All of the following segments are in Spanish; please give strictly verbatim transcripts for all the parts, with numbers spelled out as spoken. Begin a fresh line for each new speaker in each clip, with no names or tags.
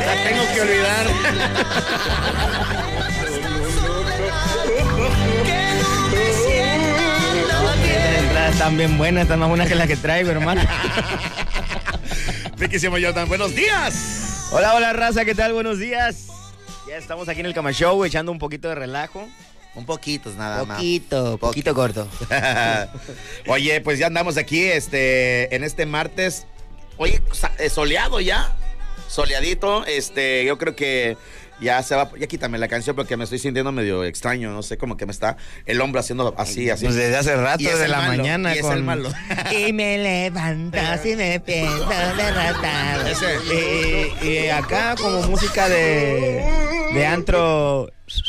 La tengo que olvidar.
Las entradas están bien buenas, están más buenas que las que traigo, hermano.
Riquísimo, Jordan. Buenos días.
Hola, hola, raza, ¿qué tal? Buenos días. Ya estamos aquí en el Cama Show echando un poquito de relajo.
Un poquito, nada más.
Poquito, poquito corto.
Oye, pues ya andamos aquí este, en este martes. Oye, soleado ya. Soleadito. Este, yo creo que ya se va. Ya quítame la canción porque me estoy sintiendo medio extraño. No sé, como que me está el hombro haciendo así, así.
Pues desde hace rato, desde la
malo,
mañana.
Y
con...
es el malo.
Y me levanto y me pienso derrotado. Ese. Y, y acá como música de, de antro.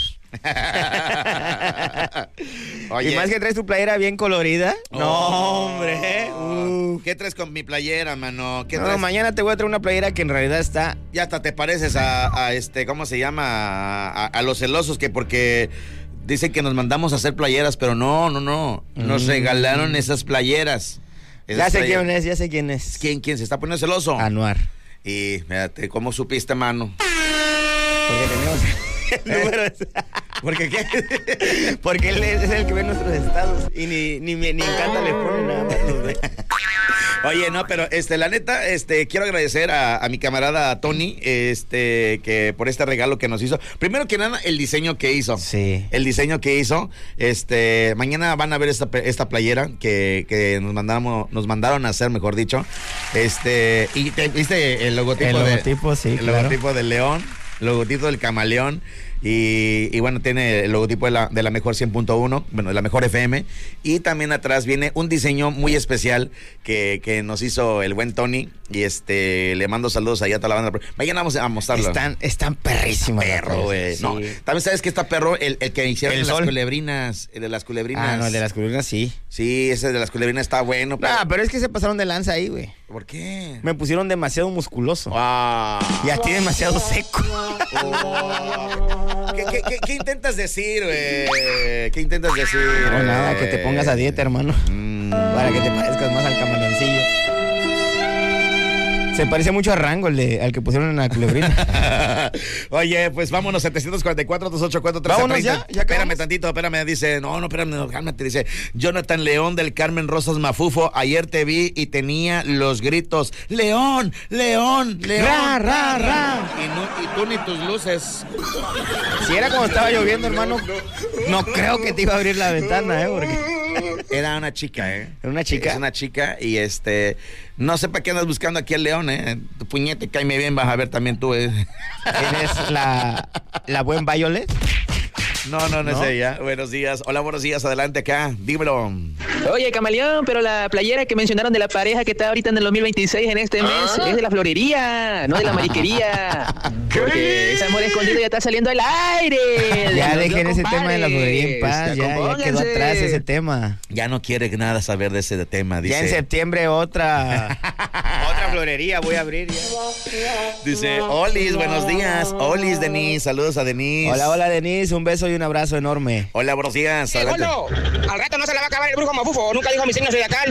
Oye. Y más que traes tu playera bien colorida.
Oh,
no, hombre. Uh.
¿Qué traes con mi playera, mano? ¿Qué
no,
traes?
mañana te voy a traer una playera que en realidad está...
Ya hasta te pareces a, a este, ¿cómo se llama? A, a, a los celosos que porque dicen que nos mandamos a hacer playeras, pero no, no, no. Nos mm. regalaron esas playeras. Esas
ya sé
playeras.
quién es, ya sé quién es.
¿Quién, quién se está poniendo celoso?
Anuar.
Y, fíjate, ¿cómo supiste, mano?
Porque tenemos... números. ¿Por qué qué? Porque él es el que ve nuestros estados y ni, ni, ni encanta le pone nada más los ve.
Oye, no, pero este, la neta, este, quiero agradecer a, a mi camarada Tony, este, que por este regalo que nos hizo. Primero que nada, el diseño que hizo.
Sí.
El diseño que hizo. Este, mañana van a ver esta, esta playera que, que nos mandamos, nos mandaron a hacer, mejor dicho. Este, y te, viste el logotipo.
El
de,
logotipo, sí,
el
claro.
logotipo del león. Logotipo del camaleón y, y bueno, tiene el logotipo de la, de la mejor cien punto uno, bueno, de la mejor F M, y también atrás viene un diseño muy especial que, que nos hizo el buen Tony y este le mando saludos allá a toda la banda. Mañana vamos a mostrarlo.
Están, están perrísimos.
Perro, güey.
Sí.
No, también sabes que está perro el, el que hicieron
el
de las
sol.
culebrinas, el de las culebrinas.
Ah, no, el de las culebrinas sí.
Sí, ese de las culebrinas está bueno.
Pero... Ah, pero es que se pasaron de lanza ahí, güey.
¿Por qué?
Me pusieron demasiado musculoso.
Ah.
Y a ti demasiado seco.
Oh. ¿Qué, qué, qué, ¿Qué intentas decir, güey? ¿Qué intentas decir?
No, nada, que te pongas a dieta, hermano. Mm. Para que te parezcas más al camaleoncillo. Se parece mucho a Rango, el de, al que pusieron en la culebrina.
Oye, pues vámonos, setecientos cuarenta y cuatro, dos ochenta y cuatro, trece
Vámonos
treinta.
ya, ya
Espérame
acabamos.
tantito, espérame, dice, no, no, espérame, no, cálmate, dice, Jonathan León del Carmen Rosas Mafufo, ayer te vi y tenía los gritos, León, León, León.
Ra, ra, ra.
Y, no, y tú ni tus luces.
Si era cuando estaba lloviendo, hermano, no creo que te iba a abrir la ventana, ¿eh? Porque...
Era una chica, ¿eh?
Era una chica.
Es una chica y este... No sé para qué andas buscando aquí al león, ¿eh? Tu puñete, cáeme bien, vas a ver también tú, ¿eh?
¿Eres la, la buen Violet?
No, no, no, ¿no? Es ella. Buenos días. Hola, buenos días. Adelante acá. Dímelo.
Oye, camaleón, pero la playera que mencionaron de la pareja que está ahorita en el dos mil veintiséis en este mes ¿Ah? es de la florería, no de la mariquería. Porque ese amor escondido ya está saliendo al aire.
Ya dejen ese tema de la florería en paz. Ya, ya quedó atrás ese tema.
Ya no quiere nada saber de ese tema. Dice.
Ya en septiembre otra otra florería voy a abrir ya.
Dice, Olis, buenos días. Olis, Denise. Saludos a Denise.
Hola, hola, Denise. Un beso y un abrazo enorme.
Hola, buenos días.
Eh, al rato no se le va a acabar el brujo Mafufo. Nunca dijo mi signo zodiacal.